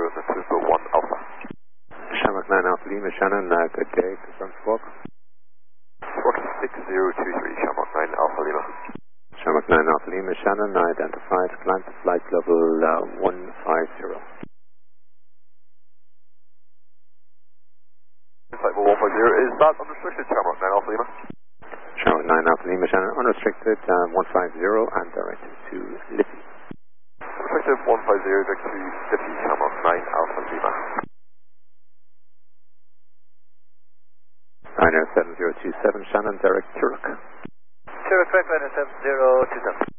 November 1 Alpha. Shamrock 9 Alpha Lima, Shannon, good day, confirm squawk. Squawk 6023, Shamrock 9 Alpha Lima. Shamrock 9 Alpha Lima, Shannon, identified, climb to flight level 150. Flight level 150, is that unrestricted, Shamrock 9 Alpha Lima? Shamrock 9 Alpha Lima, Shannon, unrestricted, 150 and directed to Liffey. Unrestricted 150, direct to Liffey, Shamrock 9 Alpha Lima. 97027, Shannon, direct Turek. Turek, correct, 97027.